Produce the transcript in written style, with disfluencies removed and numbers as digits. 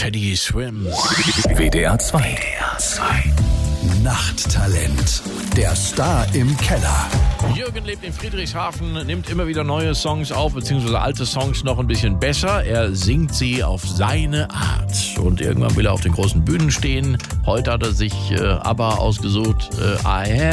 Teddy Swims. WDR 2. Nachttalent. Der Star im Keller. Jürgen lebt in Friedrichshafen, nimmt immer wieder neue Songs auf, beziehungsweise alte Songs noch ein bisschen besser. Er singt sie auf seine Art. Und irgendwann will er auf den großen Bühnen stehen. Heute hat er sich ABBA ausgesucht.